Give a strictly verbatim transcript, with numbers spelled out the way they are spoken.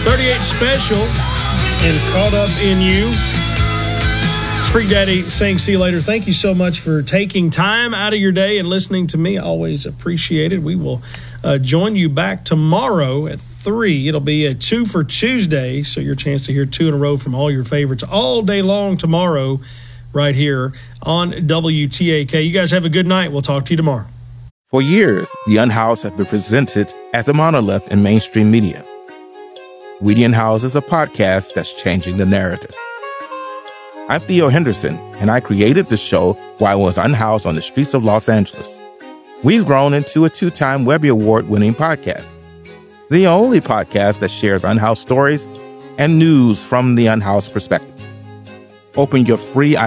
thirty-eight Special and Caught Up in You. It's Freak Daddy saying see you later. Thank you so much for taking time out of your day and listening to me. I always appreciate it. We will uh, join you back tomorrow at three. It'll be a two for Tuesday, so your chance to hear two in a row from all your favorites all day long tomorrow right here on W T A K. You guys have a good night. We'll talk to you tomorrow. For years, the Unhoused have been presented as a monolith in mainstream media. We the Unhoused is a podcast that's changing the narrative. I'm Theo Henderson, and I created the show while I was unhoused on the streets of Los Angeles. We've grown into a two-time Webby Award-winning podcast, the only podcast that shares unhoused stories and news from the unhoused perspective. Open your free